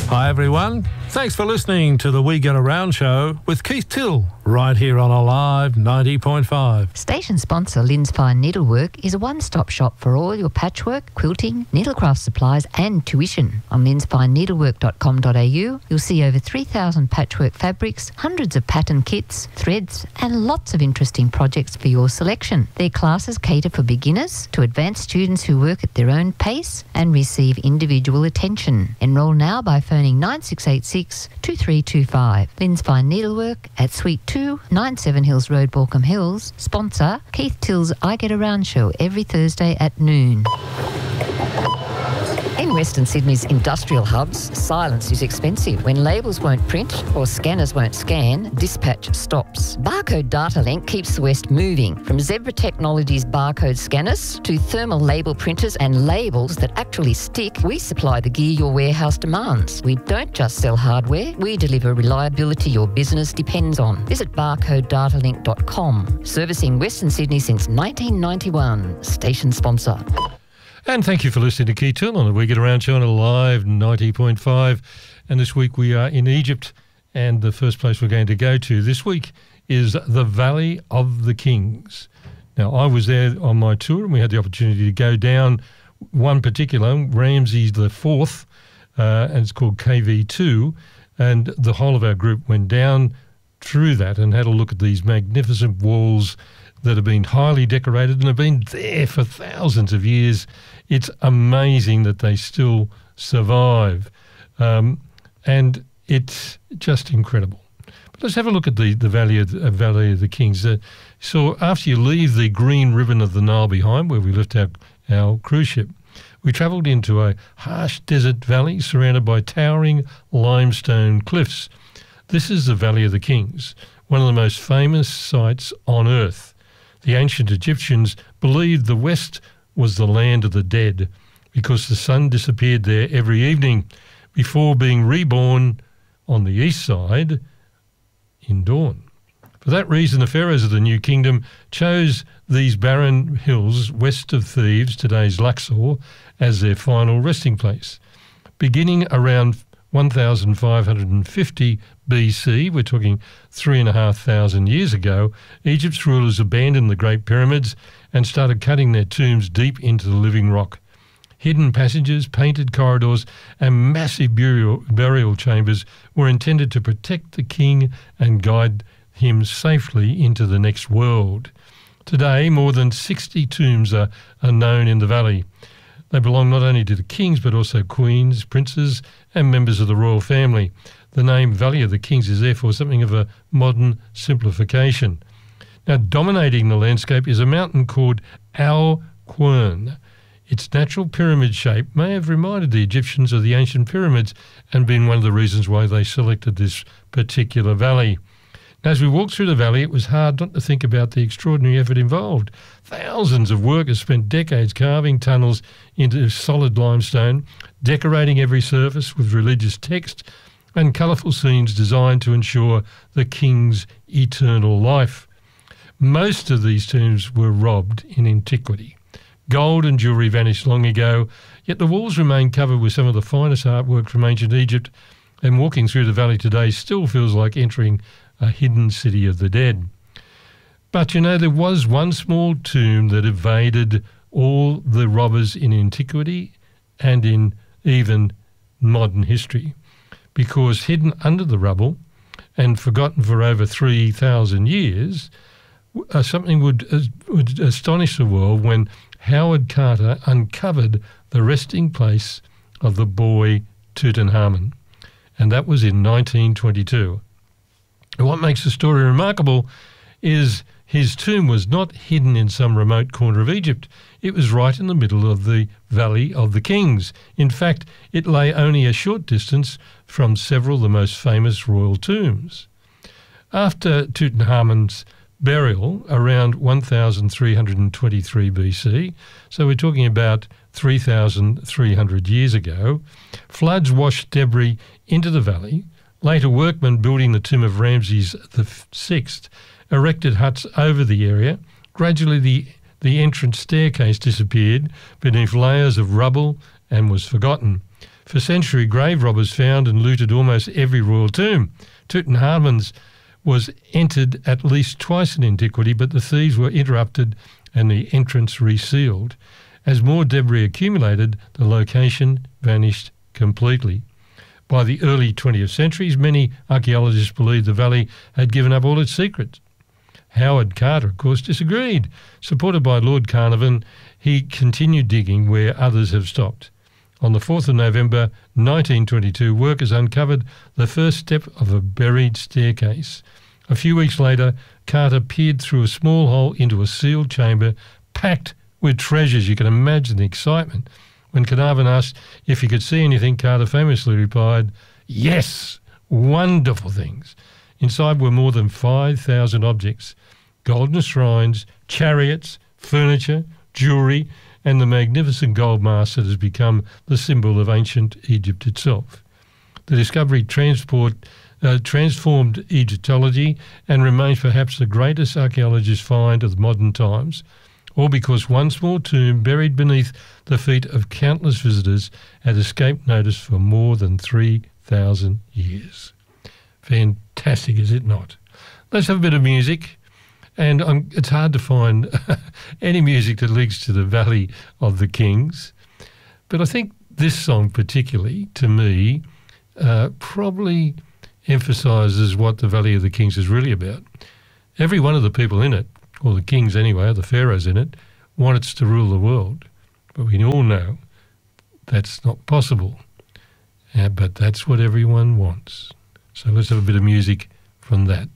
Hi everyone, thanks for listening to the We Get Around show with Keith Till, right here on Alive 90.5. Station sponsor Lynn's Fine Needlework is a one-stop shop for all your patchwork, quilting, needlecraft supplies and tuition. On lynsfineneedlework.com.au, you'll see over 3,000 patchwork fabrics, hundreds of pattern kits, threads and lots of interesting projects for your selection. Their classes cater for beginners to advanced students who work at their own pace and receive individual attention. Enrol now by phoning 9686 2325. Lynn's Fine Needlework at Suite 2, 97 Hills Road, Baulkham Hills. Sponsor Keith Till's I Get Around show every Thursday at noon. In Western Sydney's industrial hubs, silence is expensive. When labels won't print or scanners won't scan, dispatch stops. Barcode Data Link keeps the West moving. From Zebra Technologies barcode scanners to thermal label printers and labels that actually stick, we supply the gear your warehouse demands. We don't just sell hardware, we deliver reliability your business depends on. Visit barcodedatalink.com. Servicing Western Sydney since 1991. Station sponsor. And thank you for listening to Keith Till on the We Get Around show on Alive 90.5. And this week we are in Egypt, and the first place we're going to go to this week is the Valley of the Kings. Now, I was there on my tour and we had the opportunity to go down one particular, Ramses IV, and it's called KV2, and the whole of our group went down through that and had a look at these magnificent walls that have been highly decorated and have been there for thousands of years. It's amazing that they still survive. And it's just incredible. But let's have a look at the Valley of the Kings. So after you leave the green ribbon of the Nile behind, where we left our cruise ship, we travelled into a harsh desert valley surrounded by towering limestone cliffs. This is the Valley of the Kings, one of the most famous sites on Earth. The ancient Egyptians believed the West was the land of the dead because the sun disappeared there every evening before being reborn on the east side in dawn. For that reason, the pharaohs of the New Kingdom chose these barren hills west of Thebes, today's Luxor, as their final resting place. Beginning around 1550 BC, we're talking 3,500 years ago, Egypt's rulers abandoned the Great Pyramids and started cutting their tombs deep into the living rock. Hidden passages, painted corridors and massive burial chambers were intended to protect the king and guide him safely into the next world. Today, more than 60 tombs are known in the valley. They belong not only to the kings but also queens, princes and members of the royal family. The name Valley of the Kings is therefore something of a modern simplification. Now, dominating the landscape is a mountain called Al Quern. Its natural pyramid shape may have reminded the Egyptians of the ancient pyramids and been one of the reasons why they selected this particular valley. Now, as we walked through the valley, it was hard not to think about the extraordinary effort involved. Thousands of workers spent decades carving tunnels into solid limestone, decorating every surface with religious text and colourful scenes designed to ensure the king's eternal life. Most of these tombs were robbed in antiquity. Gold and jewellery vanished long ago, yet the walls remain covered with some of the finest artwork from ancient Egypt, and walking through the valley today still feels like entering a hidden city of the dead. But you know, there was one small tomb that evaded all the robbers in antiquity and in even modern history, because hidden under the rubble and forgotten for over 3,000 years, something would astonish the world when Howard Carter uncovered the resting place of the boy Tutankhamun, and that was in 1922. And what makes the story remarkable is his tomb was not hidden in some remote corner of Egypt. It was right in the middle of the Valley of the Kings. In fact, it lay only a short distance from several of the most famous royal tombs. After Tutankhamun's burial around 1323 BC, so we're talking about 3,300 years ago, floods washed debris into the valley. Later, workmen building the tomb of Ramses VI erected huts over the area. Gradually, the entrance staircase disappeared beneath layers of rubble and was forgotten. For centuries, grave robbers found and looted almost every royal tomb. Tutankhamun's was entered at least twice in antiquity, but the thieves were interrupted and the entrance resealed. As more debris accumulated, the location vanished completely. By the early 20th centuries, many archaeologists believed the valley had given up all its secrets. Howard Carter, of course, disagreed. Supported by Lord Carnarvon, he continued digging where others have stopped. On the 4th of November 1922, workers uncovered the first step of a buried staircase. A few weeks later, Carter peered through a small hole into a sealed chamber packed with treasures. You can imagine the excitement. When Carnarvon asked if he could see anything, Carter famously replied, "Yes, wonderful things." Inside were more than 5,000 objects, golden shrines, chariots, furniture, jewellery, and the magnificent gold mask that has become the symbol of ancient Egypt itself. The discovery transformed Egyptology and remains perhaps the greatest archaeologist find of modern times, all because one small tomb buried beneath the feet of countless visitors had escaped notice for more than 3,000 years. Fantastic, is it not? Let's have a bit of music. And it's hard to find any music that links to the Valley of the Kings. But I think this song particularly, to me, probably emphasises what the Valley of the Kings is really about. Every one of the people in it, or the kings anyway, or the pharaohs in it, want us to rule the world. But we all know that's not possible. But that's what everyone wants. So let's have a bit of music from that.